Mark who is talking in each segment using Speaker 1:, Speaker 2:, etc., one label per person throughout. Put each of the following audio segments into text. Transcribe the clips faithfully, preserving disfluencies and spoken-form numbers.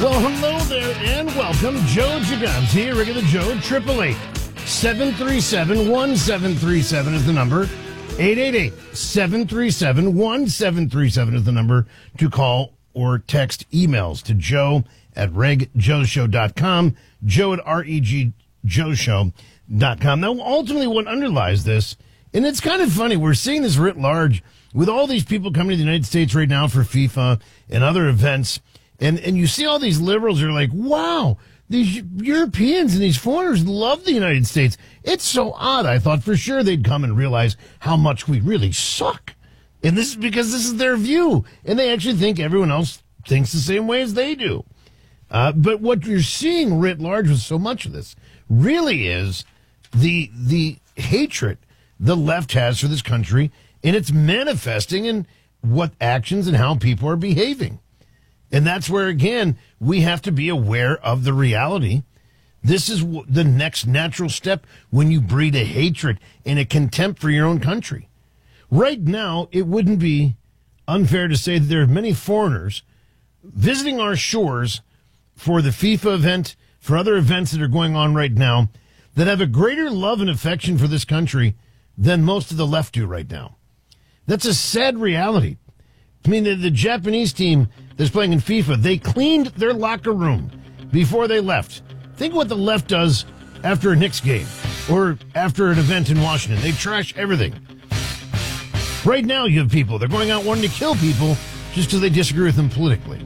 Speaker 1: Well, hello there and welcome. Joe Gigabs here, regular Joe, eight eight eight, seven three seven, one seven three seven is the number. eight eight eight, seven three seven, one seven three seven is the number to call or text emails to joe at reg joe show dot com, joe at reg joe show dot com. Now, ultimately, what underlies this, and it's kind of funny, we're seeing this writ large with all these people coming to the United States right now for FIFA and other events. And and you see all these liberals are like, wow, these Europeans and these foreigners love the United States. It's so odd. I thought for sure they'd come and realize how much we really suck. And this is because this is their view. And they actually think everyone else thinks the same way as they do. Uh, but what you're seeing writ large with so much of this really is the the hatred the left has for this country, and it's manifesting in what actions and how people are behaving. And that's where, again, we have to be aware of the reality. This is w- the next natural step when you breed a hatred and a contempt for your own country. Right now, it wouldn't be unfair to say that there are many foreigners visiting our shores for the FIFA event, for other events that are going on right now, that have a greater love and affection for this country than most of the left do right now. That's a sad reality. I mean, the, the Japanese team that's playing in FIFA, they cleaned their locker room before they left. Think what the left does after a Knicks game or after an event in Washington. They trash everything. Right now, you have people, they're going out wanting to kill people just because they disagree with them politically.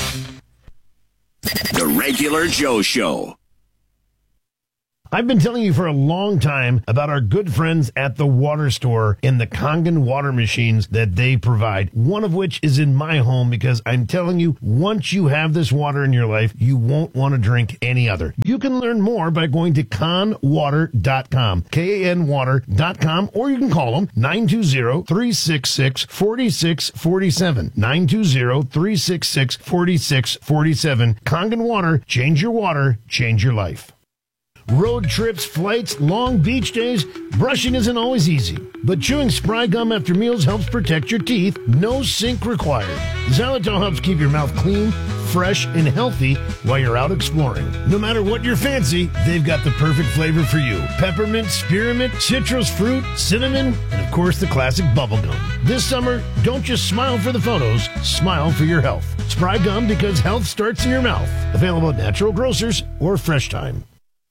Speaker 2: The Regular Joe Show.
Speaker 1: I've been telling you for a long time about our good friends at the water store and the Kangen water machines that they provide, one of which is in my home, because I'm telling you, once you have this water in your life, you won't want to drink any other. You can learn more by going to kan water dot com, K A N water dot com, or you can call them nine two zero, three six six, four six four seven, nine two zero, three six six, four six four seven. Kangen Water, change your water, change your life. Road trips, flights, long beach days, brushing isn't always easy. But chewing Spry Gum after meals helps protect your teeth. No sink required. Xylitol helps keep your mouth clean, fresh, and healthy while you're out exploring. No matter what your fancy, they've got the perfect flavor for you. Peppermint, spearmint, citrus fruit, cinnamon, and of course the classic bubblegum. This summer, don't just smile for the photos, smile for your health. Spry Gum, because health starts in your mouth. Available at natural grocers or Fresh Time.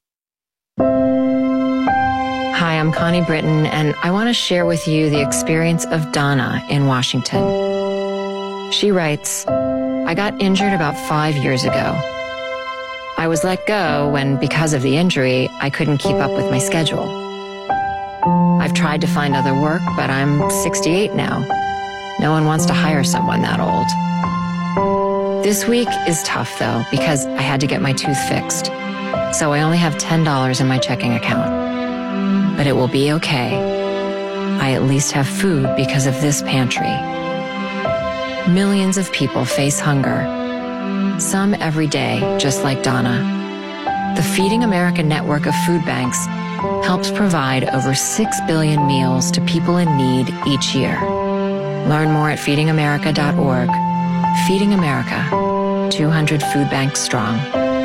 Speaker 3: Hi, I'm Connie Britton, and I want to share with you the experience of Donna in Washington. She writes, I got injured about five years ago. I was let go when, because of the injury, I couldn't keep up with my schedule. I've tried to find other work, but I'm sixty-eight now. No one wants to hire someone that old. This week is tough, though, because I had to get my tooth fixed. So I only have ten dollars in my checking account. But it will be okay. I at least have food because of this pantry. Millions of people face hunger. Some every day, just like Donna. The Feeding America network of food banks helps provide over six billion meals to people in need each year. Learn more at feeding america dot org. Feeding America, two hundred food banks strong.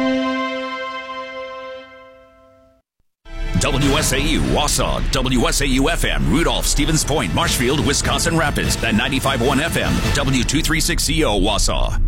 Speaker 2: W S A U, Wausau, W S A U F M, Rudolph, Stevens Point, Marshfield, Wisconsin Rapids, and ninety-five point one F M, W two thirty-six C O, Wausau.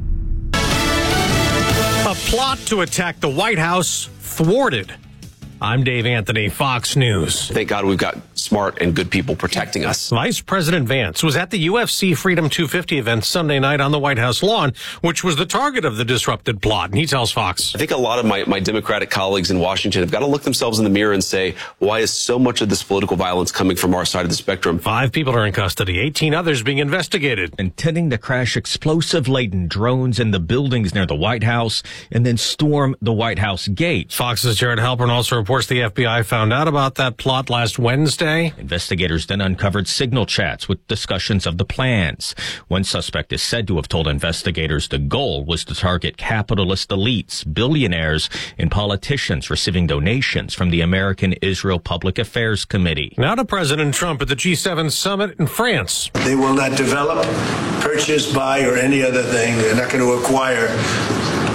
Speaker 4: A plot to attack the White House thwarted. I'm Dave Anthony, Fox News.
Speaker 5: Thank God we've got smart and good people protecting us.
Speaker 4: Vice President Vance was at the U F C Freedom two fifty event Sunday night on the White House lawn, which was the target of the disrupted plot. And he tells Fox.
Speaker 5: I think a lot of my, my Democratic colleagues in Washington have got to look themselves in the mirror and say, why is so much of this political violence coming from our side of the spectrum?
Speaker 4: Five people are in custody, eighteen others being investigated.
Speaker 6: Intending to crash explosive-laden drones in the buildings near the White House and then storm the White House gate.
Speaker 4: Fox's Jared Halpern also reports the F B I found out about that plot last Wednesday.
Speaker 6: Investigators then uncovered signal chats with discussions of the plans. One suspect is said to have told investigators the goal was to target capitalist elites, billionaires, and politicians receiving donations from the American Israel Public Affairs Committee.
Speaker 4: Now to President Trump at the G seven summit in France.
Speaker 7: They will not develop, purchase, buy, or any other thing. They're not going to acquire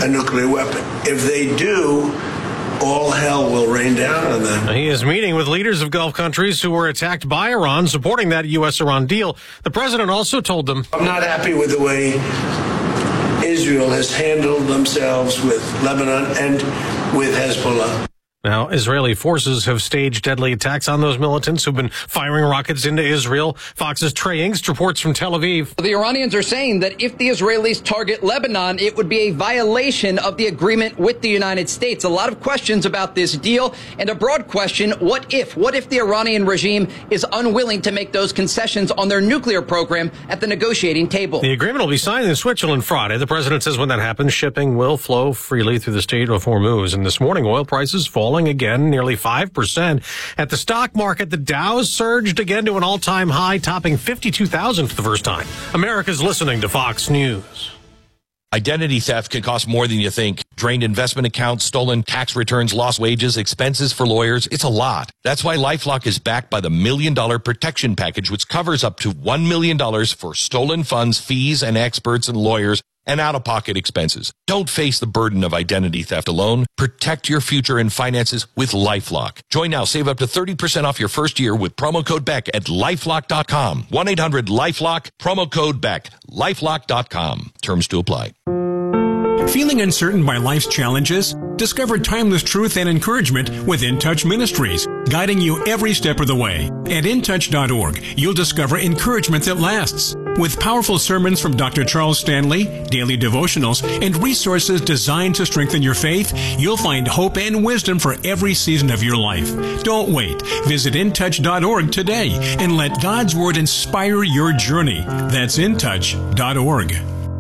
Speaker 7: a nuclear weapon. If they do, all hell will rain down on them.
Speaker 4: He is meeting with leaders of Gulf countries who were attacked by Iran, supporting that U S Iran deal. The president also told them,
Speaker 7: I'm not happy with the way Israel has handled themselves with Lebanon and with Hezbollah.
Speaker 4: Now, Israeli forces have staged deadly attacks on those militants who've been firing rockets into Israel. Fox's Trey Ingst reports from Tel Aviv.
Speaker 8: The Iranians are saying that if the Israelis target Lebanon, it would be a violation of the agreement with the United States. A lot of questions about this deal, and a broad question, what if? What if the Iranian regime is unwilling to make those concessions on their nuclear program at the negotiating table?
Speaker 4: The agreement will be signed in Switzerland Friday. The president says when that happens, shipping will flow freely through the Strait of Hormuz. And this morning, oil prices fall again, nearly five percent. At the stock market, the Dow surged again to an all-time high, topping fifty-two thousand for the first time. America's listening to Fox News.
Speaker 9: Identity theft can cost more than you think. Drained investment accounts, stolen tax returns, lost wages, expenses for lawyers. It's a lot. That's why LifeLock is backed by the Million Dollar Protection Package, which covers up to one million dollars for stolen funds, fees, and experts and lawyers, and out-of-pocket expenses. Don't face the burden of identity theft alone. Protect your future and finances with LifeLock. Join now. Save up to thirty percent off your first year with promo code Beck at LifeLock dot com. one eight hundred LifeLock, promo code Beck. LifeLock dot com. Terms to apply.
Speaker 10: Feeling uncertain by life's challenges? Discover timeless truth and encouragement with In Touch Ministries, guiding you every step of the way. At in touch dot org, you'll discover encouragement that lasts. With powerful sermons from Doctor Charles Stanley, daily devotionals, and resources designed to strengthen your faith, you'll find hope and wisdom for every season of your life. Don't wait. Visit in touch dot org today and let God's Word inspire your journey. That's in touch dot org.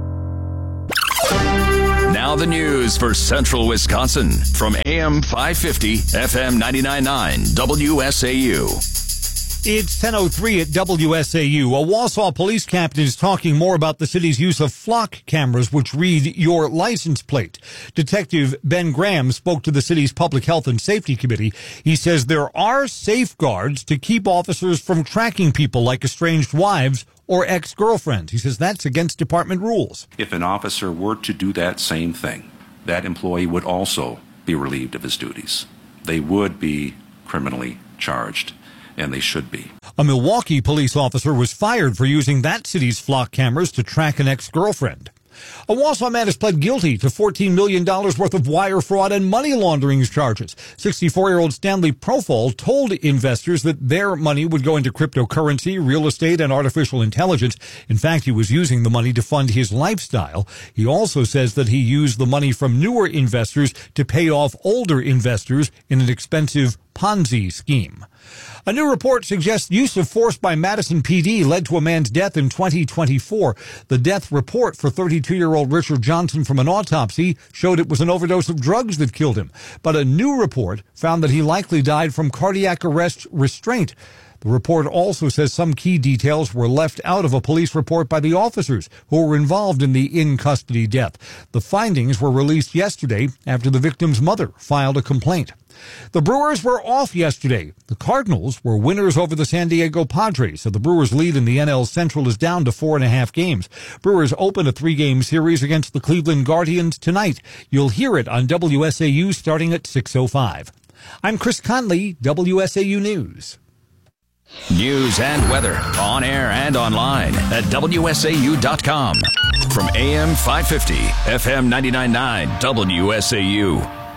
Speaker 2: Now the news for Central Wisconsin from A M five fifty, F M ninety-nine point nine, W S A U.
Speaker 11: It's ten oh three at W S A U. A Wausau police captain is talking more about the city's use of flock cameras, which read your license plate. Detective Ben Graham spoke to the city's Public Health and Safety Committee. He says there are safeguards to keep officers from tracking people like estranged wives or ex-girlfriends. He says that's against department rules.
Speaker 12: If an officer were to do that same thing, that employee would also be relieved of his duties. They would be criminally charged. And they should be.
Speaker 11: A Milwaukee police officer was fired for using that city's flock cameras to track an ex-girlfriend. A Wausau man has pled guilty to fourteen million dollars worth of wire fraud and money laundering charges. sixty-four-year-old Stanley Profol told investors that their money would go into cryptocurrency, real estate, and artificial intelligence. In fact, he was using the money to fund his lifestyle. He also says that he used the money from newer investors to pay off older investors in an expensive Ponzi scheme. A new report suggests use of force by Madison P D led to a man's death in twenty twenty-four. The death report for thirty-two-year-old Richard Johnson from an autopsy showed it was an overdose of drugs that killed him. But a new report found that he likely died from cardiac arrest restraint. The report also says some key details were left out of a police report by the officers who were involved in the in-custody death. The findings were released yesterday after the victim's mother filed a complaint. The Brewers were off yesterday. The Cardinals were winners over the San Diego Padres, so the Brewers' lead in the N L Central is down to four and a half games. Brewers open a three-game series against the Cleveland Guardians tonight. You'll hear it on W S A U starting at six oh five. I'm Chris Conley, W S A U News.
Speaker 2: News and weather on air and online at W S A U dot com. From A M five fifty, F M ninety-nine point nine, W S A U.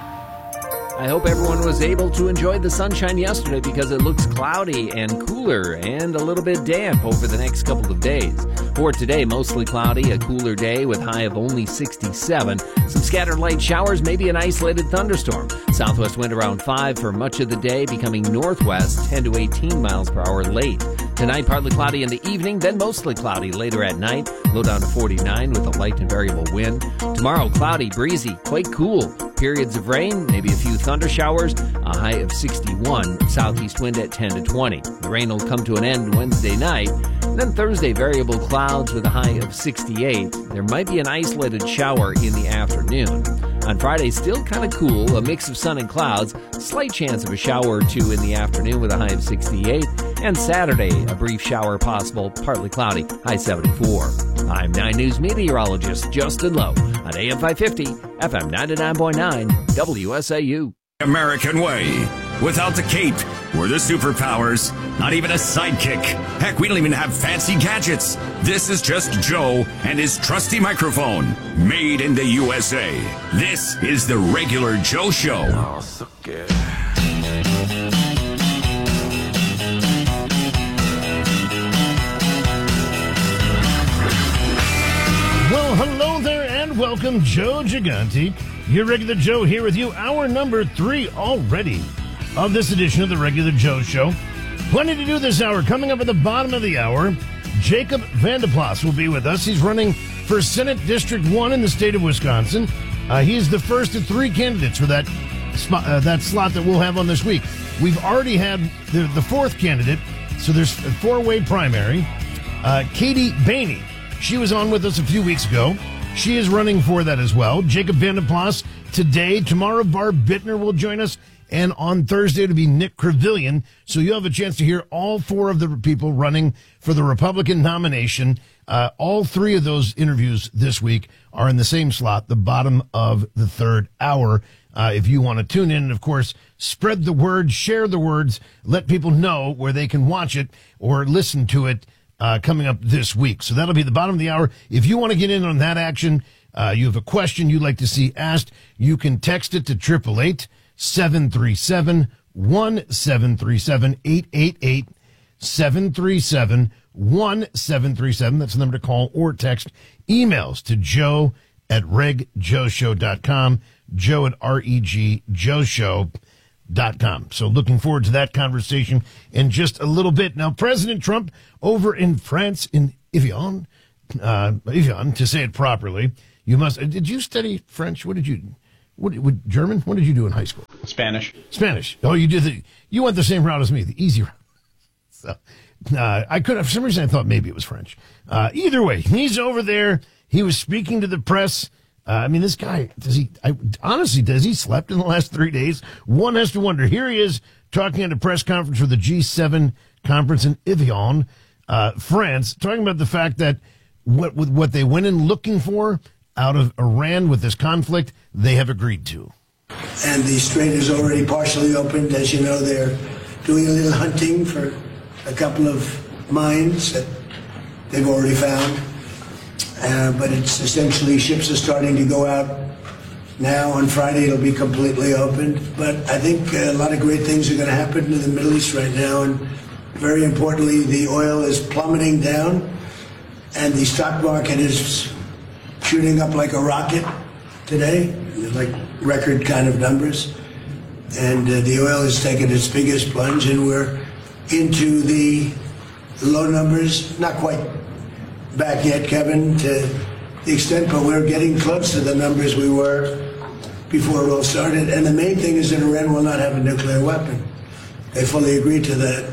Speaker 13: I hope everyone was able to enjoy the sunshine yesterday because it looks cloudy and cooler and a little bit damp over the next couple of days. For today, mostly cloudy, a cooler day with high of only sixty-seven. Some scattered light showers, maybe an isolated thunderstorm. Southwest wind around five for much of the day, becoming northwest ten to eighteen miles per hour late. Tonight, partly cloudy in the evening, then mostly cloudy later at night. Low down to forty-nine with a light and variable wind. Tomorrow, cloudy, breezy, quite cool. Periods of rain, maybe a few thunder showers, a high of sixty-one, southeast wind at ten to twenty. The rain will come to an end Wednesday night. And then Thursday, variable clouds with a high of sixty-eight. There might be an isolated shower in the afternoon. On Friday, still kind of cool, a mix of sun and clouds, slight chance of a shower or two in the afternoon with a high of sixty-eight. And Saturday, a brief shower possible, partly cloudy, high seventy-four. I'm nine News meteorologist Justin Lowe on A M five fifty, F M ninety-nine point nine, W S A U.
Speaker 2: American way. Without the cape or the superpowers, not even a sidekick. Heck, we don't even have fancy gadgets. This is just Joe and his trusty microphone, made in the U S A. This is the Regular Joe Show.
Speaker 14: Oh, so good.
Speaker 1: Well, hello there and welcome, Joe Gigante. Your Regular Joe here with you. Hour number three already of this edition of the Regular Joe Show. Plenty to do this hour. Coming up at the bottom of the hour, Jacob Van de Plas will be with us. He's running for Senate District one in the state of Wisconsin. Uh, he's the first of three candidates for that spot, uh, that slot that we'll have on this week. We've already had the, the fourth candidate, so there's a four-way primary. Uh, Katie Bainey, she was on with us a few weeks ago. She is running for that as well. Jacob Van de Plas today. Tomorrow, Barb Bittner will join us. And on Thursday, it'll be Nick Crevillian. So you'll have a chance to hear all four of the people running for the Republican nomination. Uh, all three of those interviews this week are in the same slot, the bottom of the third hour. Uh, if you want to tune in, and of course, spread the word, share the words, let people know where they can watch it or listen to it uh, coming up this week. So that'll be the bottom of the hour. If you want to get in on that action, uh, you have a question you'd like to see asked, you can text it to eight eight eight, seven three seven, one seven three seven, eight eight eight, seven three seven, one seven three seven. That's the number to call or text. Emails to joe at reg joe show dot com, joe at R E G joe show dot com. So looking forward to that conversation in just a little bit. Now, President Trump over in France, in Evian, uh, Evian, to say it properly, you must, did you study French? What did you What, what German? What did you do in high school?
Speaker 15: Spanish.
Speaker 1: Spanish. Oh, you did the. You went the same route as me, the easy route. So, uh, I could. For some reason, I thought maybe it was French. Uh, either way, he's over there. He was speaking to the press. Uh, I mean, this guy does he? I, honestly, does he slept in the last three days? One has to wonder. Here he is talking at a press conference for the G seven conference in Evian, uh, France, talking about the fact that what what they went in looking for out of Iran with this conflict, they have agreed to.
Speaker 7: And the strait is already partially opened. As you know, they're doing a little hunting for a couple of mines that they've already found. Uh, but it's essentially ships are starting to go out now. On Friday, it'll be completely opened. But I think a lot of great things are going to happen in the Middle East right now. And very importantly, the oil is plummeting down, and the stock market is shooting up like a rocket today, like record kind of numbers. And uh, the oil has taken its biggest plunge, and we're into the low numbers, not quite back yet, Kevin, to the extent, but we're getting close to the numbers we were before it all started. And the main thing is that Iran will not have a nuclear weapon. They fully agreed to that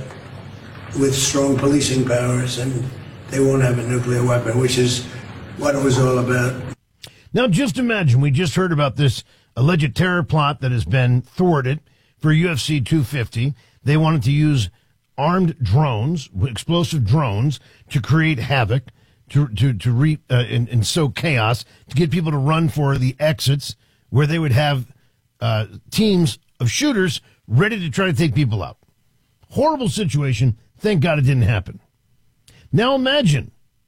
Speaker 7: with strong policing powers, and they won't have a nuclear weapon, which is what it was all about.
Speaker 1: Now, just imagine, we just heard about this alleged terror plot that has been thwarted for U F C two fifty. They wanted to use armed drones, explosive drones, to create havoc, to to to re, uh, and, and sow chaos, to get people to run for the exits where they would have uh, teams of shooters ready to try to take people out. Horrible situation. Thank God it didn't happen. Now imagine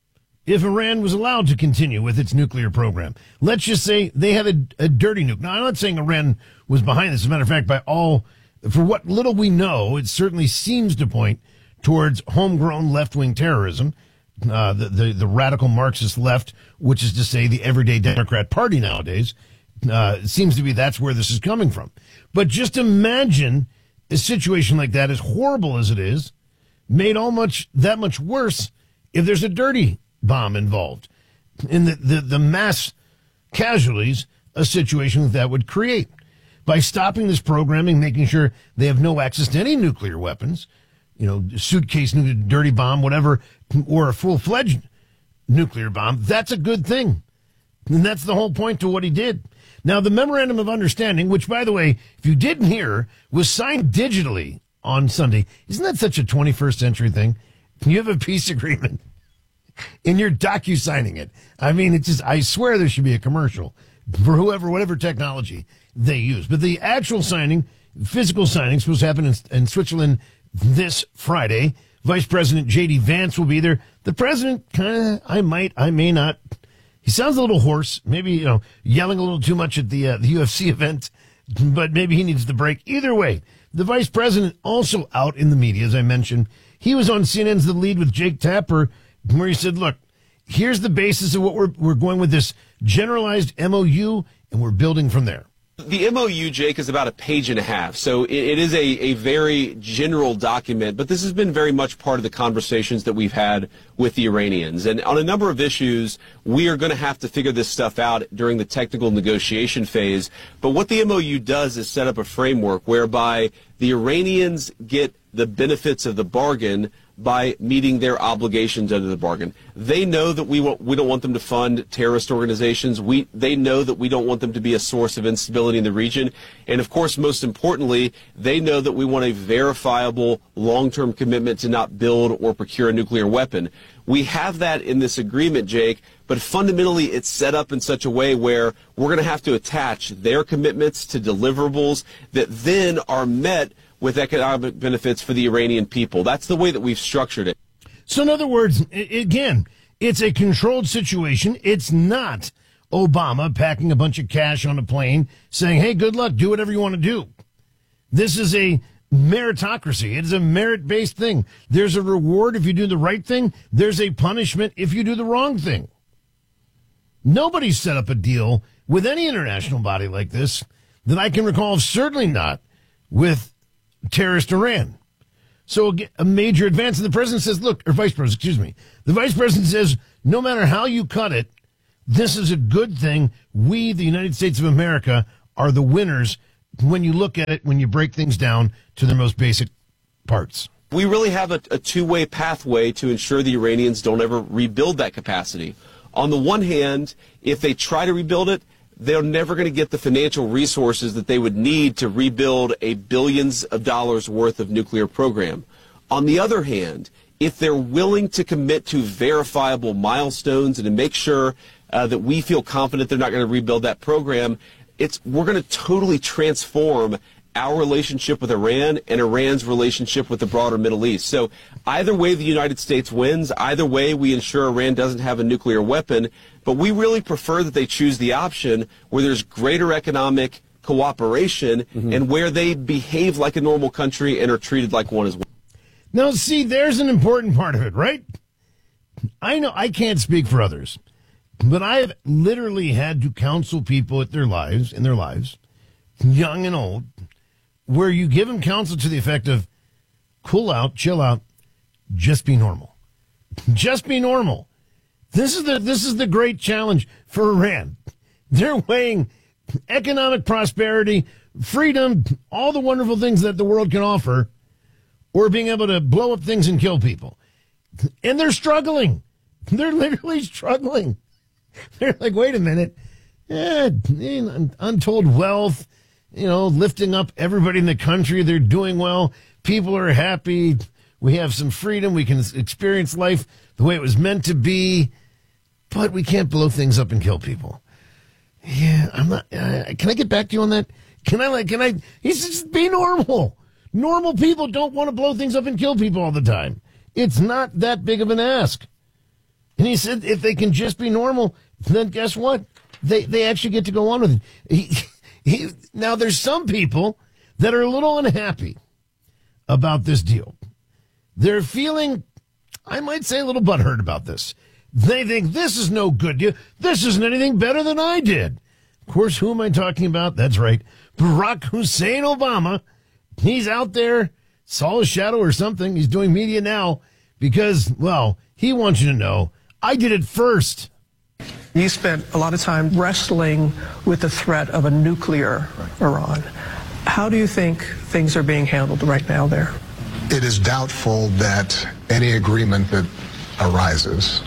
Speaker 1: if Iran was allowed to continue with its nuclear program. Let's just say they had a, a dirty nuke. Now, I'm not saying Iran was behind this. As a matter of fact, by all, for what little we know, it certainly seems to point towards homegrown left-wing terrorism, uh, the, the, the radical Marxist left, which is to say the everyday Democrat Party nowadays. Uh, it seems to be that's where this is coming from. But just imagine a situation like that, as horrible as it is, made all much that much worse if there's a dirty bomb involved in the, the, the mass casualties a situation that, that would create. By stopping this programming, making sure they have no access to any nuclear weapons, you know, suitcase, dirty bomb, whatever, or a full-fledged nuclear bomb, that's a good thing. And that's the whole point to what he did. Now, the Memorandum of Understanding, which, by the way, if you didn't hear, was signed digitally on Sunday. Isn't that such a twenty-first century thing? You have a peace agreement and you're docu-signing it. I mean, it's just, I swear there should be a commercial for whoever, whatever technology they use. But the actual signing, physical signing, is supposed to happen in, in Switzerland this Friday. Vice President J D Vance will be there. The president, kind of, I might, I may not. He sounds a little hoarse, maybe, you know, yelling a little too much at the, uh, the U F C event, but maybe he needs the break. Either way, the vice president also out in the media, as I mentioned. He was on C N N's The Lead with Jake Tapper, where he said, look, here's the basis of what we're, we're going with this generalized M O U, and we're building from there.
Speaker 5: The M O U, Jake, is about a page and a half, so it, it is a, a very general document, but this has been very much part of the conversations that we've had with the Iranians. And on a number of issues, we are going to have to figure this stuff out during the technical negotiation phase. But what the M O U does is set up a framework whereby the Iranians get the benefits of the bargain by meeting their obligations under the bargain. They know that we want, we don't want them to fund terrorist organizations. We, they know that we don't want them to be a source of instability in the region. And of course, most importantly, they know that we want a verifiable long-term commitment to not build or procure a nuclear weapon. We have that in this agreement, Jake, but fundamentally it's set up in such a way where we're going to have to attach their commitments to deliverables that then are met with economic benefits for the Iranian people. That's the way that we've structured it.
Speaker 1: So in other words, again, it's a controlled situation. It's not Obama packing a bunch of cash on a plane saying, hey, good luck, do whatever you want to do. This is a meritocracy. It is a merit-based thing. There's a reward if you do the right thing. There's a punishment if you do the wrong thing. Nobody's set up a deal with any international body like this that I can recall, certainly not with terrorist Iran. So a major advance, and the president says, look, or vice president, excuse me, the vice president says, no matter how you cut it, this is a good thing. We, the United States of America, are the winners when you look at it, when you break things down to their most basic parts.
Speaker 5: We really have a, a two-way pathway to ensure the Iranians don't ever rebuild that capacity. On the one hand, if they try to rebuild it, they're never going to get the financial resources that they would need to rebuild a billions of dollars worth of nuclear program. On the other hand, if they're willing to commit to verifiable milestones and to make sure uh, that we feel confident they're not going to rebuild that program, it's we're going to totally transform our relationship with Iran and Iran's relationship with the broader Middle East. So either way the United States wins, either way we ensure Iran doesn't have a nuclear weapon, but we really prefer that they choose the option where there's greater economic cooperation mm-hmm. and where they behave like a normal country and are treated like one as well.
Speaker 1: Now, see, there's an important part of it, right? I know I can't speak for others, but I've literally had to counsel people at their lives, in their lives, young and old, where you give them counsel to the effect of cool out, chill out, just be normal. Just be normal. This is the this is the great challenge for Iran. They're weighing economic prosperity, freedom, all the wonderful things that the world can offer, or being able to blow up things and kill people. And they're struggling. They're literally struggling. They're like, wait a minute. Eh, untold wealth, you know, lifting up everybody in the country. They're doing well. People are happy. We have some freedom. We can experience life the way it was meant to be. But we can't blow things up and kill people. Yeah, I'm not. Uh, can I get back to you on that? Can I, like, can I? He says, just be normal. Normal people don't want to blow things up and kill people all the time. It's not that big of an ask. And he said, if they can just be normal, then guess what? They they actually get to go on with it. He, he, now, there's some people that are a little unhappy about this deal. They're feeling, I might say, a little butthurt about this. They think this is no good deal. This isn't anything better than I did. Of course, who am I talking about? That's right. Barack Hussein Obama. He's out there, saw a shadow or something. He's doing media now because, well, he wants you to know, I did it first.
Speaker 14: You spent a lot of time wrestling with the threat of a nuclear Iran. How do you think things are being handled right now there?
Speaker 15: It is doubtful that any agreement that arises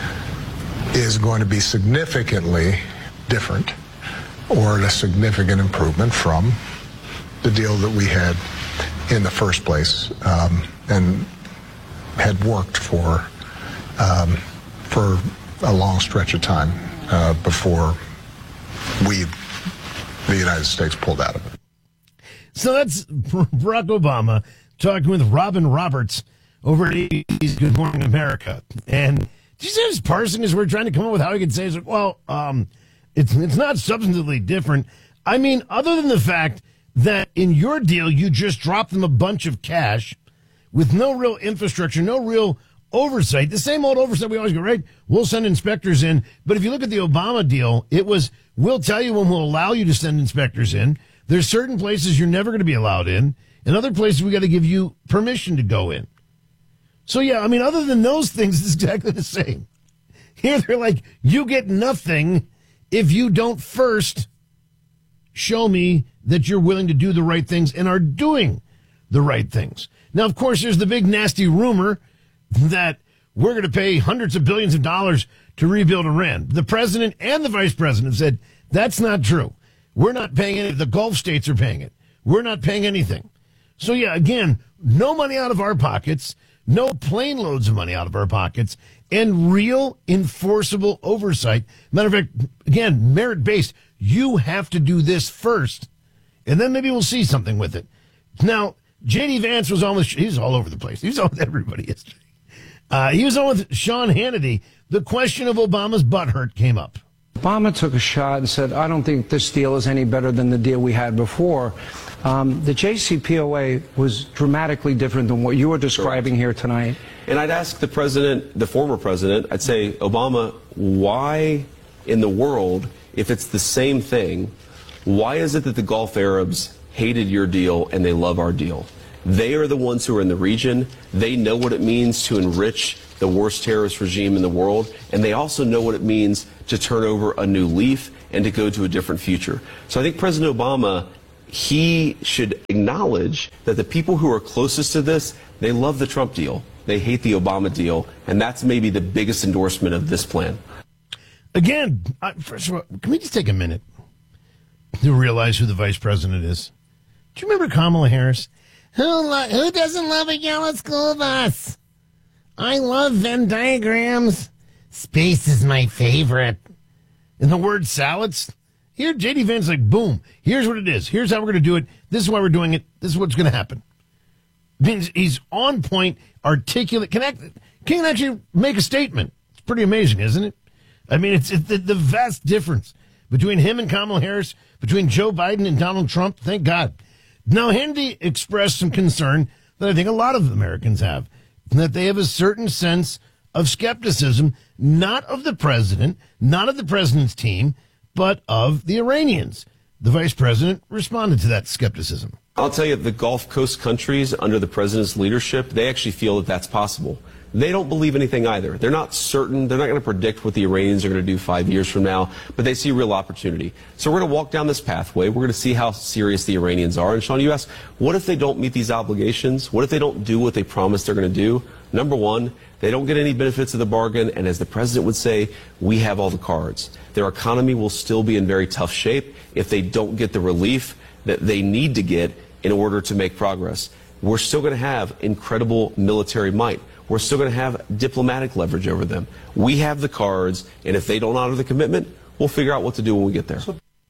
Speaker 15: is going to be significantly different or a significant improvement from the deal that we had in the first place, um, and had worked for um, for a long stretch of time uh, before we, the United States, pulled out of it.
Speaker 1: So that's Barack Obama talking with Robin Roberts over at A B C's Good Morning America. And did you see his parsing as we're trying to come up with how he could say, well, um, it's it's not substantively different. I mean, other than the fact that in your deal, you just dropped them a bunch of cash with no real infrastructure, no real oversight. The same old oversight we always go, right? We'll send inspectors in. But if you look at the Obama deal, it was, we'll tell you when we'll allow you to send inspectors in. There's certain places you're never going to be allowed in, and other places we got to give you permission to go in. So, yeah, I mean, other than those things, it's exactly the same. Here they're like, you get nothing if you don't first show me that you're willing to do the right things and are doing the right things. Now, of course, there's the big nasty rumor that we're going to pay hundreds of billions of dollars to rebuild Iran. The president and the vice president said that's not true. We're not paying any. The Gulf states are paying it. We're not paying anything. So, yeah, again, no money out of our pockets, no plane loads of money out of our pockets, and real enforceable oversight. Matter of fact, again, merit-based. You have to do this first, and then maybe we'll see something with it. Now, J D. Vance was on with, he was all over the place. He was on with everybody yesterday. Uh, he was on with Sean Hannity. The question of Obama's butthurt came up.
Speaker 16: Obama took a shot and said, I don't think this deal is any better than the deal we had before. Um, the J C P O A was dramatically different than what you were describing Correct. Here tonight.
Speaker 5: And I'd ask the president, the former president, I'd say, Obama, why in the world, if it's the same thing, why is it that the Gulf Arabs hated your deal and they love our deal? They are the ones who are in the region. They know what it means to enrich the worst terrorist regime in the world, and they also know what it means to turn over a new leaf and to go to a different future. So I think President Obama, he should acknowledge that the people who are closest to this, they love the Trump deal. They hate the Obama deal, and that's maybe the biggest endorsement of this plan.
Speaker 1: Again, uh, first of all, can we just take a minute to realize who the vice president is? Do you remember Kamala Harris? Who, lo- who doesn't love a yellow school bus? I love Venn diagrams. Space is my favorite. And the word salads? Here, J D. Vance's like, boom, here's what it is. Here's how we're going to do it. This is why we're doing it. This is what's going to happen. Means he's on point, articulate, connect, can actually make a statement. It's pretty amazing, isn't it? I mean, it's, it's the, the vast difference between him and Kamala Harris, between Joe Biden and Donald Trump. Thank God. Now, Hannity expressed some concern that I think a lot of Americans have, that they have a certain sense of skepticism, not of the president, not of the president's team, but of the Iranians. The vice president responded to that skepticism.
Speaker 5: I'll tell you, the Gulf Coast countries under the president's leadership, they actually feel that that's possible. They don't believe anything either. They're not certain. They're not going to predict what the Iranians are going to do five years from now, but they see real opportunity. So we're going to walk down this pathway. We're going to see how serious the Iranians are. And Sean, you asked, what if they don't meet these obligations? What if they don't do what they promised they're going to do? Number one, they don't get any benefits of the bargain. And as the president would say, we have all the cards. Their economy will still be in very tough shape if they don't get the relief that they need to get in order to make progress. We're still going to have incredible military might. We're still going to have diplomatic leverage over them. We have the cards, and if they don't honor the commitment, we'll figure out what to do when we get there.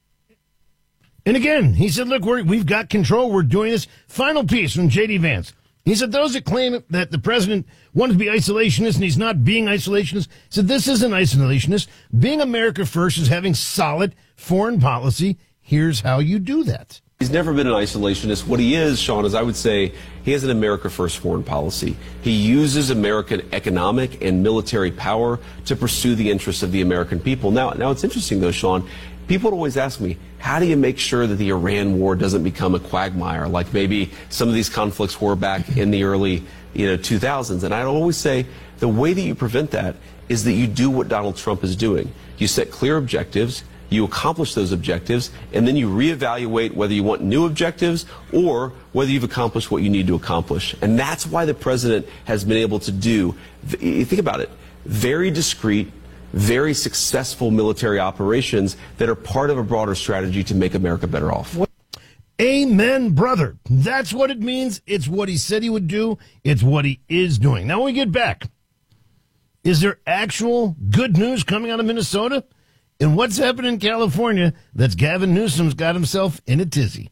Speaker 1: And again, he said, look, we're, we've got control. We're doing this. Final piece from J D. Vance. He said those that claim that the president wanted to be isolationist and he's not being isolationist, said this isn't isolationist. Being America first is having solid foreign policy. Here's how you do that.
Speaker 5: He's never been an isolationist. What he is, Sean, is I would say he has an America first foreign policy. He uses American economic and military power to pursue the interests of the American people. Now, now it's interesting, though, Sean. People always ask me, how do you make sure that the Iran war doesn't become a quagmire like maybe some of these conflicts were back in the early you know, two thousands? And I always say the way that you prevent that is that you do what Donald Trump is doing. You set clear objectives. You accomplish those objectives, and then you reevaluate whether you want new objectives or whether you've accomplished what you need to accomplish. And that's why the president has been able to do, think about it, very discreet, very successful military operations that are part of a broader strategy to make America better off.
Speaker 1: Amen, brother. That's what it means. It's what he said he would do. It's what he is doing. Now, when we get back, is there actual good news coming out of Minnesota? And what's happening in California that's Gavin Newsom's got himself in a tizzy?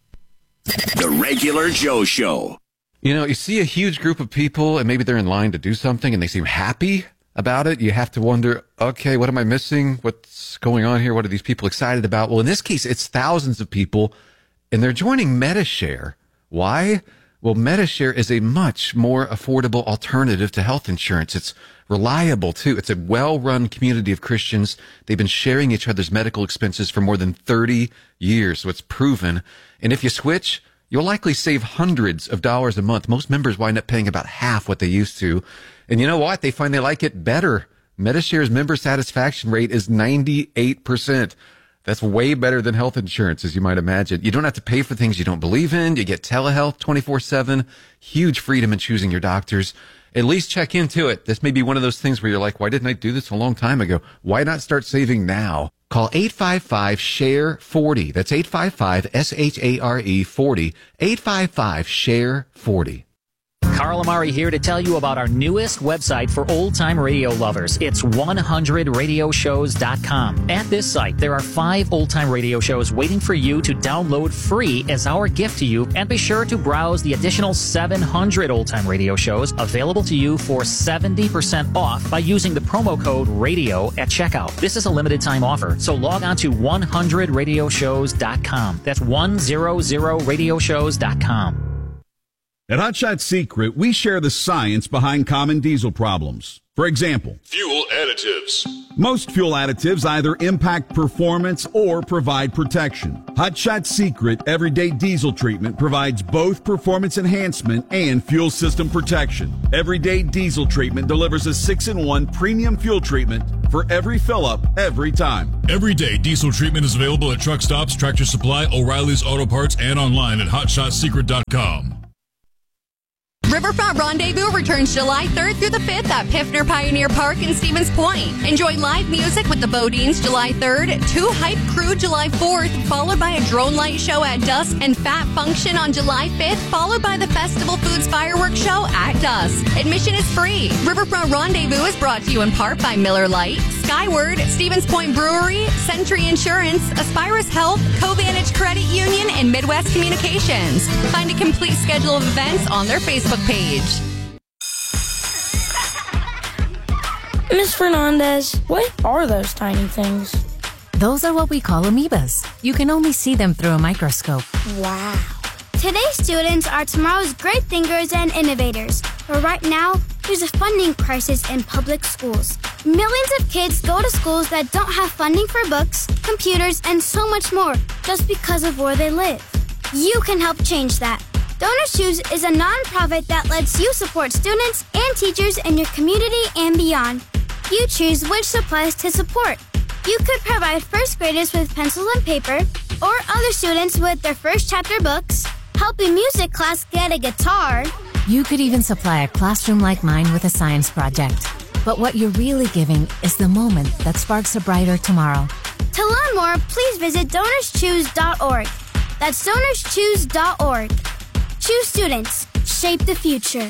Speaker 2: The Regular Joe Show.
Speaker 17: You know, you see a huge group of people and maybe they're in line to do something and they seem happy about it. You have to wonder, okay, what am I missing? What's going on here? What are these people excited about? Well, in this case, it's thousands of people and they're joining Medi-Share. Why? Well, Medi-Share is a much more affordable alternative to health insurance. It's reliable, too. It's a well-run community of Christians. They've been sharing each other's medical expenses for more than thirty years, so it's proven. And if you switch, you'll likely save hundreds of dollars a month. Most members wind up paying about half what they used to. And you know what? They find they like it better. Medi-Share's member satisfaction rate is ninety-eight percent. That's way better than health insurance, as you might imagine. You don't have to pay for things you don't believe in. You get telehealth twenty-four seven, huge freedom in choosing your doctors. At least check into it. This may be one of those things where you're like, why didn't I do this a long time ago? Why not start saving now? Call eight five five, S H A R E, forty. That's eight five five, S H A R E, forty. eight five five, S H A R E, forty.
Speaker 18: Carl Amari here to tell you about our newest website for old-time radio lovers. It's one hundred radio shows dot com. At this site, there are five old-time radio shows waiting for you to download free as our gift to you, and be sure to browse the additional seven hundred old-time radio shows available to you for seventy percent off by using the promo code RADIO at checkout. This is a limited-time offer, so log on to one hundred radio shows dot com. That's one hundred radio shows dot com.
Speaker 19: At Hot Shot Secret, we share the science behind common diesel problems. For example,
Speaker 20: fuel additives.
Speaker 19: Most fuel additives either impact performance or provide protection. Hot Shot Secret Everyday Diesel Treatment provides both performance enhancement and fuel system protection. Everyday Diesel Treatment delivers a six in one premium fuel treatment for every fill-up, every time.
Speaker 20: Everyday Diesel Treatment is available at truck stops, Tractor Supply, O'Reilly's Auto Parts, and online at hot shot secret dot com.
Speaker 21: Riverfront Rendezvous returns July third through the fifth at Piffner Pioneer Park in Stevens Point. Enjoy live music with the Bodines July third, Two Hype Crew July fourth, followed by a drone light show at dusk, and Fat Function on July fifth, followed by the Festival Foods Fireworks Show at dusk. Admission is free. Riverfront Rendezvous is brought to you in part by Miller Lite, Skyward, Stevens Point Brewery, Century Insurance, Aspirus Health, Covantage Credit Union, and Midwest Communications. Find a complete schedule of events on their Facebook page.
Speaker 22: Miss Fernandez, what are those tiny things?
Speaker 23: Those are what we call amoebas. You can only see them through a microscope.
Speaker 22: Wow. Today's students are tomorrow's great thinkers and innovators. But right now, there's a funding crisis in public schools. Millions of kids go to schools that don't have funding for books, computers, and so much more just because of where they live. You can help change that. Donors Choose is a nonprofit that lets you support students and teachers in your community and beyond. You choose which supplies to support. You could provide first graders with pencil and paper, or other students with their first chapter books, help a music class get a guitar.
Speaker 23: You could even supply a classroom like mine with a science project. But what you're really giving is the moment that sparks a brighter tomorrow.
Speaker 22: To learn more, please visit donors choose dot org. That's donors choose dot org. Choose students. Shape the future.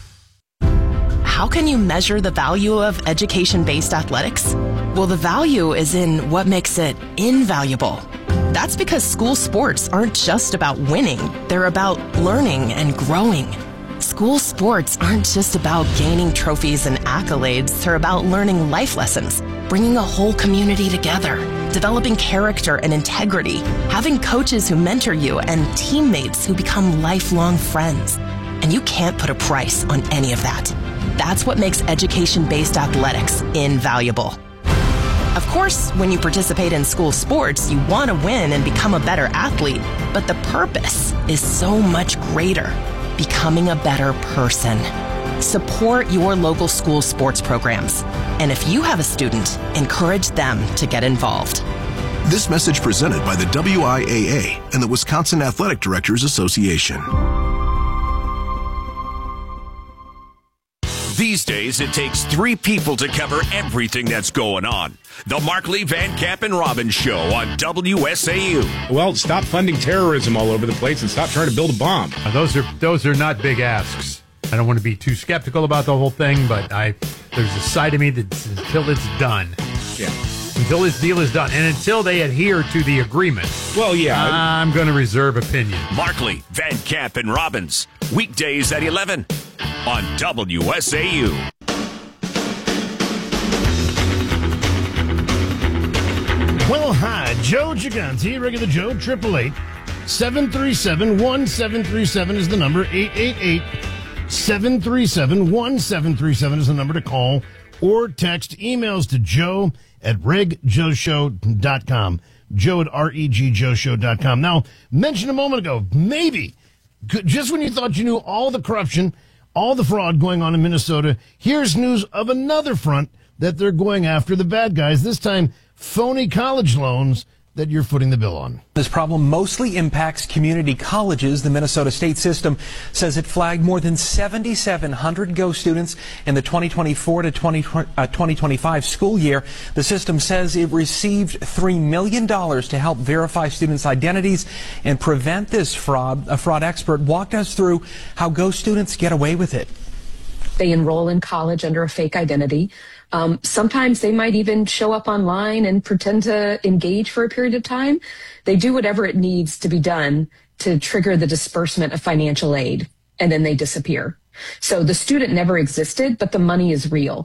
Speaker 24: How can you measure the value of education-based athletics? Well, the value is in what makes it invaluable. That's because school sports aren't just about winning. They're about learning and growing. School sports aren't just about gaining trophies and accolades. They're about learning life lessons, bringing a whole community together, developing character and integrity, having coaches who mentor you, and teammates who become lifelong friends. And you can't put a price on any of that. That's what makes education-based athletics invaluable. Of course, when you participate in school sports, you want to win and become a better athlete, but the purpose is so much greater. Becoming a better person. Support your local school sports programs. And if you have a student, encourage them to get involved.
Speaker 25: This message presented by the W I A A and the Wisconsin Athletic Directors Association.
Speaker 2: These days, it takes three people to cover everything that's going on. The Markley, Van Camp, and Robbins Show on W S A U.
Speaker 3: Well, stop funding terrorism all over the place and stop trying to build a bomb.
Speaker 4: Uh, those are those are not big asks. I don't want to be too skeptical about the whole thing, but I there's a side of me that until it's done.
Speaker 3: Yeah.
Speaker 4: Until this deal is done, and until they adhere to the agreement.
Speaker 3: Well, yeah.
Speaker 4: I'm going to reserve opinion.
Speaker 2: Markley, Van Camp, and Robbins. Weekdays at eleven on W S A U.
Speaker 1: Well, hi, Joe Gigante, regular Joe, triple eight, seven three seven, one seven three seven is the number, eight eight eight, seven three seven, one seven three seven is the number to call, or text emails to joe at reg joe show dot com, joe at reg joe show dot com. Now, mentioned a moment ago, maybe, just when you thought you knew all the corruption, all the fraud going on in Minnesota, here's news of another front that they're going after the bad guys, this time phony college loans that you're footing the bill on.
Speaker 6: This problem mostly impacts community colleges. The Minnesota state system says it flagged more than seventy-seven hundred Go students in the twenty twenty-four to twenty twenty-five school year. The system says it received three million dollars to help verify students' identities and prevent this fraud. A fraud expert walked us through how Go students get away with it.
Speaker 8: They enroll in college under a fake identity. Um, sometimes they might even show up online and pretend to engage for a period of time. They do whatever it needs to be done to trigger the disbursement of financial aid, and then they disappear. So the student never existed, but the money is real.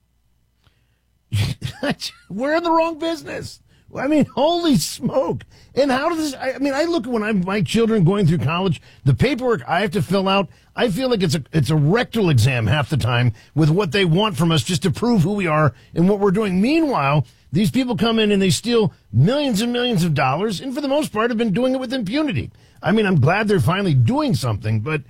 Speaker 1: We're in the wrong business. I mean, holy smoke. And how does this, I mean, I look at when I'm my children going through college, the paperwork I have to fill out, I feel like it's a, it's a rectal exam half the time with what they want from us just to prove who we are and what we're doing. Meanwhile, these people come in and they steal millions and millions of dollars, and for the most part have been doing it with impunity. I mean, I'm glad they're finally doing something, but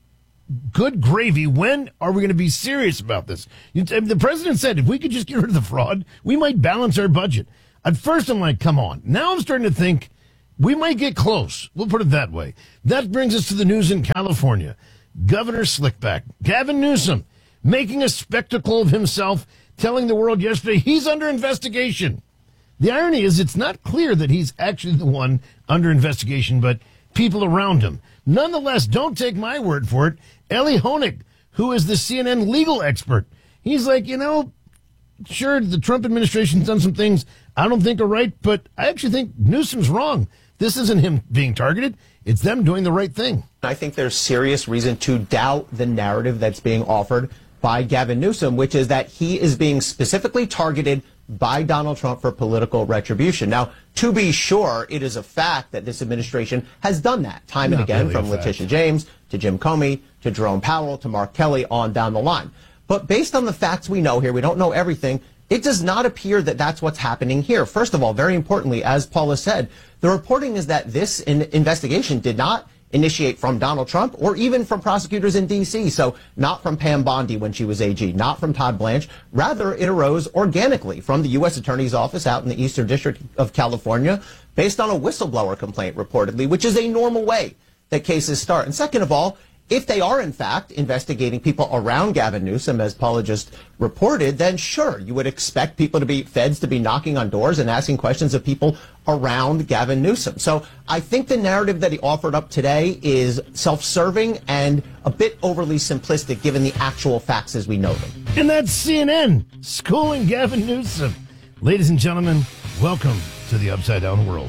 Speaker 1: good gravy, when are we going to be serious about this? You, the president said if we could just get rid of the fraud, we might balance our budget. At first, I'm like, come on. Now I'm starting to think we might get close. We'll put it that way. That brings us to the news in California. Governor Slickback, Gavin Newsom, making a spectacle of himself, telling the world yesterday he's under investigation. The irony is it's not clear that he's actually the one under investigation, but people around him. Nonetheless, don't take my word for it. Eli Honig, who is the C N N legal expert, he's like, you know, sure, the Trump administration's done some things I don't think are right, but I actually think Newsom's wrong. This isn't him being targeted. It's them doing the right thing.
Speaker 9: I think there's serious reason to doubt the narrative that's being offered by Gavin Newsom, which is that he is being specifically targeted by Donald Trump for political retribution. Now, to be sure, it is a fact that this administration has done that time
Speaker 1: Not
Speaker 9: and again,
Speaker 1: really
Speaker 9: from Letitia James to Jim Comey to Jerome Powell to Mark Kelly on down the line. But based on the facts we know here, we don't know everything, it does not appear that that's what's happening here. First of all, very importantly, as Paula said, the reporting is that this in investigation did not initiate from Donald Trump or even from prosecutors in D C, so not from Pam Bondi when she was A G, not from Todd Blanche. Rather, it arose organically from the U S Attorney's Office out in the Eastern District of California based on a whistleblower complaint, reportedly, which is a normal way that cases start. And second of all, if they are, in fact, investigating people around Gavin Newsom, as Paula just reported, then sure, you would expect people to be, feds to be knocking on doors and asking questions of people around Gavin Newsom. So I think the narrative that he offered up today is self-serving and a bit overly simplistic given the actual facts as we know them.
Speaker 1: And that's C N N schooling Gavin Newsom. Ladies and gentlemen, welcome to the Upside Down World.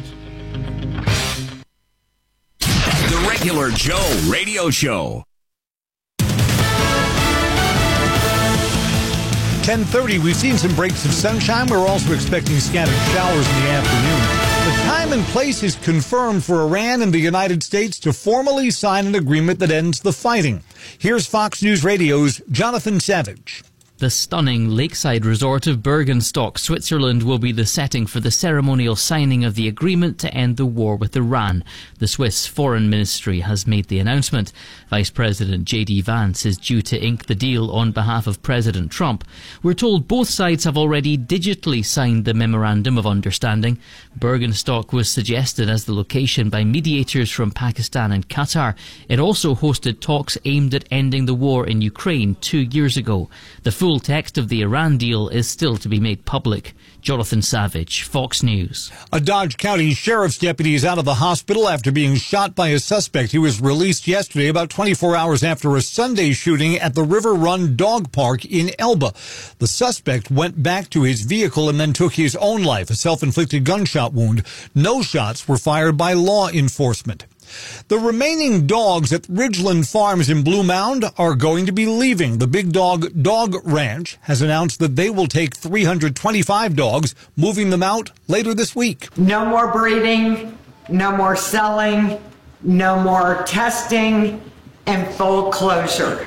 Speaker 2: The Regular Joe Radio Show.
Speaker 11: ten thirty, we've seen some breaks of sunshine. We're also expecting scattered showers in the afternoon. The time and place is confirmed for Iran and the United States to formally sign an agreement that ends the fighting. Here's Fox News Radio's Jonathan Savage.
Speaker 7: The stunning lakeside resort of Bergenstock, Switzerland, will be the setting for the ceremonial signing of the agreement to end the war with Iran. The Swiss Foreign Ministry has made the announcement. Vice President J D Vance is due to ink the deal on behalf of President Trump. We're told both sides have already digitally signed the Memorandum of Understanding. Bergenstock was suggested as the location by mediators from Pakistan and Qatar. It also hosted talks aimed at ending the war in Ukraine two years ago. The full text of the Iran deal is still to be made public. Jonathan Savage, Fox News.
Speaker 11: A Dodge County sheriff's deputy is out of the hospital after being shot by a suspect. He was released yesterday, about twenty-four hours after a Sunday shooting at the River Run Dog Park in Elba. The suspect went back to his vehicle and then took his own life, a self-inflicted gunshot wound. No shots were fired by law enforcement. The remaining dogs at Ridgeland Farms in Blue Mound are going to be leaving. The Big Dog Dog Ranch has announced that they will take three hundred twenty-five dogs, moving them out later this week.
Speaker 10: No more breeding, no more selling, no more testing, and full closure.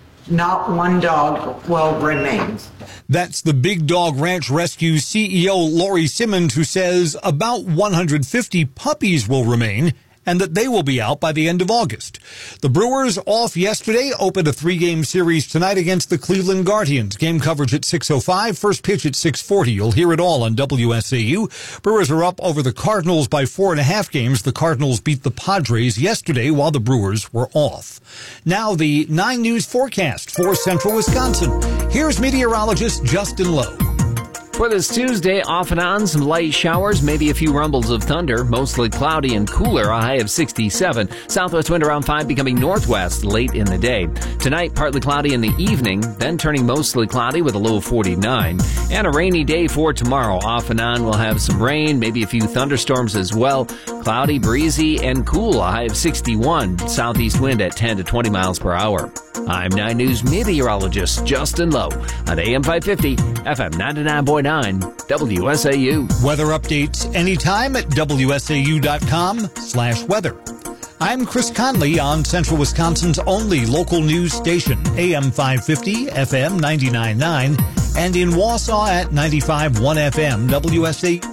Speaker 10: Not one dog will remain.
Speaker 11: That's the Big Dog Ranch Rescue C E O Lori Simmons, who says about one hundred fifty puppies will remain, and that they will be out by the end of August. The Brewers, off yesterday, opened a three-game series tonight against the Cleveland Guardians. Game coverage at six oh five, first pitch at six forty. You'll hear it all on W S A U. Brewers are up over the Cardinals by four and a half games. The Cardinals beat the Padres yesterday while the Brewers were off. Now the nine News forecast for central Wisconsin. Here's meteorologist Justin Lowe.
Speaker 12: For this Tuesday, off and on, some light showers, maybe a few rumbles of thunder, mostly cloudy and cooler, a high of sixty-seven. Southwest wind around five, becoming northwest late in the day. Tonight, partly cloudy in the evening, then turning mostly cloudy with a low of forty-nine. And a rainy day for tomorrow. Off and on, we'll have some rain, maybe a few thunderstorms as well. Cloudy, breezy, and cool, a high of sixty-one. Southeast wind at ten to twenty miles per hour. I'm nine News meteorologist Justin Lowe on A M five fifty, F M ninety-nine point nine, W S A U.
Speaker 11: Weather updates anytime at W S A U dot com slash weather. I'm Chris Conley on Central Wisconsin's only local news station, A M five fifty, F M ninety-nine point nine, and in Wausau at ninety-five point one F M, W S A U.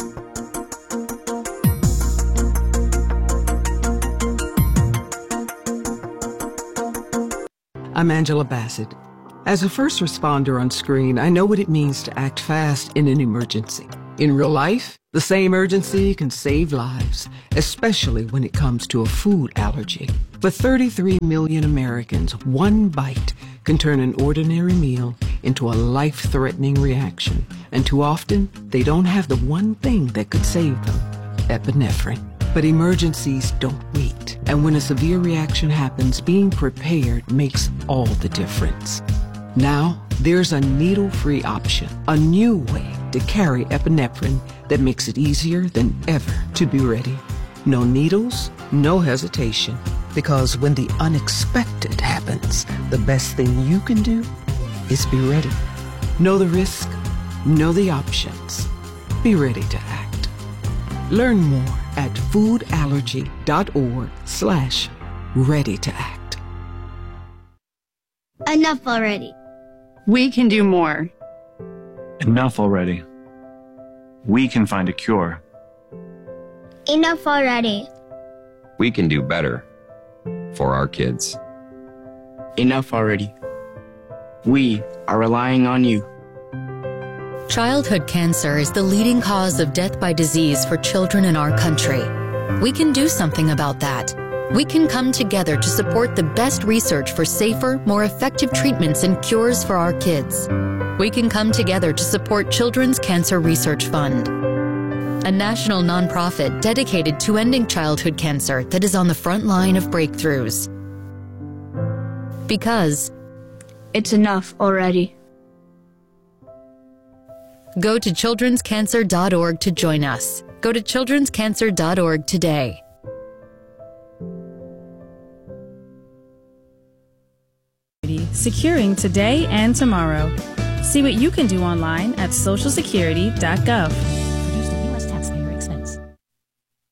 Speaker 13: I'm Angela Bassett. As a first responder on screen, I know what it means to act fast in an emergency. In real life, the same urgency can save lives, especially when it comes to a food allergy. For thirty-three million Americans, one bite can turn an ordinary meal into a life-threatening reaction. And too often, they don't have the one thing that could save them, epinephrine. But emergencies don't wait. And when a severe reaction happens, being prepared makes all the difference. Now, there's a needle-free option, a new way to carry epinephrine that makes it easier than ever to be ready. No needles, no hesitation. Because when the unexpected happens, the best thing you can do is be ready. Know the risk, know the options. Be ready to act. Learn more at foodallergy.org slash ready to act.
Speaker 22: Enough already.
Speaker 14: We can do more.
Speaker 26: Enough already. We can find a cure.
Speaker 22: Enough already.
Speaker 27: We can do better for our kids.
Speaker 28: Enough already. We are relying on you.
Speaker 29: Childhood cancer is the leading cause of death by disease for children in our country. We can do something about that. We can come together to support the best research for safer, more effective treatments and cures for our kids. We can come together to support Children's Cancer Research Fund, a national nonprofit dedicated to ending childhood cancer that is on the front line of breakthroughs. Because
Speaker 22: it's enough already.
Speaker 29: Go to children's cancer dot org to join us. Go to children's cancer dot org today.
Speaker 30: Securing today and tomorrow. See what you can do online at social security dot gov.